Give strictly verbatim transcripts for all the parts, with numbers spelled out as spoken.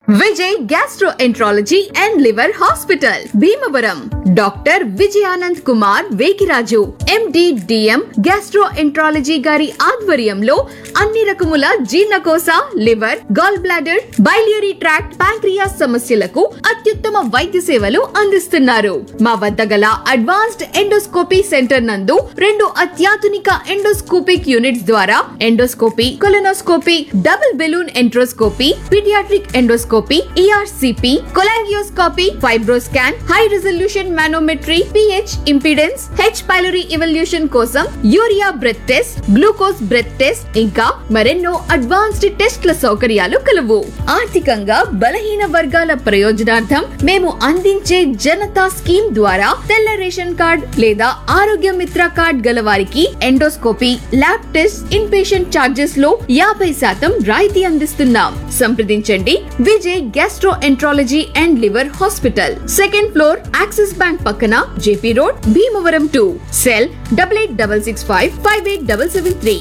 Vijay gastroenterology and liver hospital Bhimavaram. Doctor Vijayanand Kumar Vekiraju MD DM gastroenterology గారి ఆధ్వర్యంలో అన్ని రకముల జీర్ణకోశ, liver, gall bladder, biliary tract, pancreas సమస్యలకు అత్యుత్తమ వైద్య సేవలు అందిస్తున్నారు. మా వద్ద గల అడ్వాన్స్డ్ ఎండోస్కోపీ సెంటర్ నందు రెండు అత్యాధునిక ఎండోస్కోపిక్ యూనిట్స్ ద్వారా endoscopy, colonoscopy, double balloon enteroscopy, paediatric endoscopy, ERCP, cholangioscopy, FibroScan, high resolution manometry, pH impedance, H pylori evolution కోసం urea breath test, glucose breath test ఇంకా మరెన్నో అడ్వాన్స్డ్ టెస్ట్ల సౌకర్యాలు కలవు. ఆర్థికంగా బలహీన వర్గాల ప్రయోజనార్థం మేము అందించే జనతా స్కీమ్ ద్వారా తెల్ల రేషన్ కార్డ్ లేదా ఆరోగ్య మిత్ర కార్డ్ గల వారికి endoscopy, lab test, in patient charges లో యాభై శాతం రాయితీ అందిస్తున్నాం. సంప్రదించండి Vijay gastro enterology and liver hospital, second floor, axis bank పక్కన, JP road, Bhimavaram two. Cell double eight double six five five eight double seven three.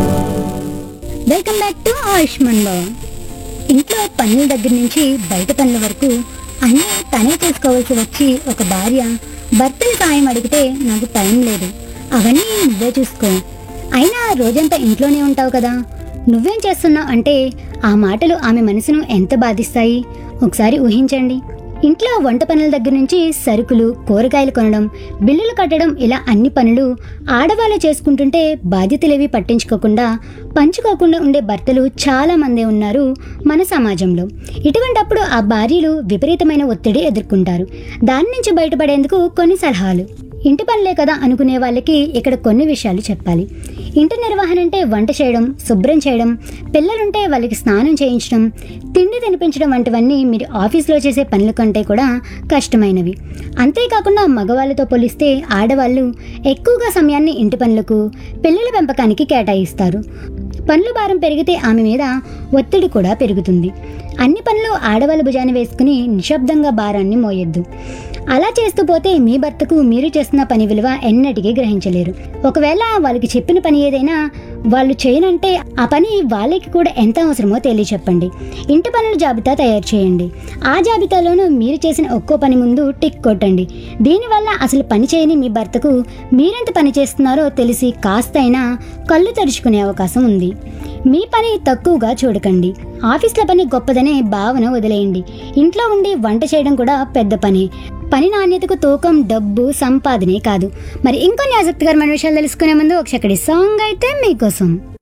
Welcome back to Ayushman భవ. ఇంట్లో పనుల దగ్గర నుంచి బయట పనుల వరకు అన్నీ తనే చేసుకోవాల్సి వచ్చి ఒక భార్య భర్తని సాయం అడిగితే నాకు టైం లేదు, అవన్నీ నువ్వే చూసుకో, అయినా రోజంతా ఇంట్లోనే ఉంటావు కదా, నువ్వేం చేస్తున్నావు అంటే ఆ మాటలు ఆమె మనసును ఎంత బాధిస్తాయి ఒకసారి ఊహించండి. ఇంట్లో వంట పనుల దగ్గర నుంచి సరుకులు, కూరగాయలు కొనడం, బిల్లులు కట్టడం, ఇలా అన్ని పనులు ఆడవాళ్ళు చేసుకుంటుంటే బాధ్యతలేవి పట్టించుకోకుండా, పంచుకోకుండా ఉండే భర్తలు చాలా మందే ఉన్నారు మన సమాజంలో. ఇటువంటప్పుడు ఆ భార్యలు విపరీతమైన ఒత్తిడి ఎదుర్కొంటారు. దాని నుంచి బయటపడేందుకు కొన్ని సలహాలు. ఇంటి పనులే కదా అనుకునే వాళ్ళకి ఇక్కడ కొన్ని విషయాలు చెప్పాలి. ఇంటి నిర్వహణ అంటే వంట చేయడం, శుభ్రం చేయడం, పిల్లలుంటే వాళ్ళకి స్నానం చేయించడం, తిండి తినిపించడం వంటివన్నీ మీరు ఆఫీస్లో చేసే పనుల కంటే కూడా కష్టమైనవి. అంతేకాకుండా మగవాళ్ళతో పోలిస్తే ఆడవాళ్ళు ఎక్కువగా సమయాన్ని ఇంటి పనులకు, పిల్లల పెంపకానికి కేటాయిస్తారు. పనుల భారం పెరిగితే ఆమె మీద ఒత్తిడి కూడా పెరుగుతుంది. అన్ని పనులు ఆడవాళ్ళ భుజాన్ని వేసుకుని నిశ్శబ్దంగా భారాన్ని మోయొద్దు. అలా చేస్తూ పోతే మీ భర్తకు మీరు చేస్తున్న పని విలువ ఎన్నటికీ గ్రహించలేరు. ఒకవేళ వాళ్ళకి చెప్పిన పని ఏదైనా వాళ్ళు చేయనంటే ఆ పని వాళ్ళకి కూడా ఎంత అవసరమో తెలియచెప్పండి. ఇంటి పనుల జాబితా తయారు చేయండి. ఆ జాబితాలోనూ మీరు చేసిన ఒక్కో పని ముందు టిక్ కొట్టండి. దీనివల్ల అసలు పని చేయని మీ భర్తకు మీరెంత పని చేస్తున్నారో తెలిసి కాస్తైనా కళ్ళు తెరుచుకునే అవకాశం ఉంది. మీ పని తక్కువగా చూడకండి. ఆఫీస్లో పని గొప్పదనే భావన వదిలేయండి. ఇంట్లో ఉండి వంట చేయడం కూడా పెద్ద పని. పని నాణ్యతకు తూకం డబ్బు సంపాదనే కాదు. మరి ఇంకొన్ని ఆసక్తికరమైన విషయాలు తెలుసుకునే ముందు ఒక చక్కటి సాంగ్ అయితే మీకోసం.